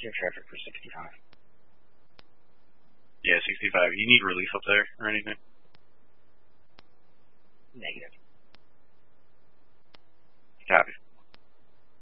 Clear traffic for 65. Yeah, 65. You need relief up there or anything? Negative.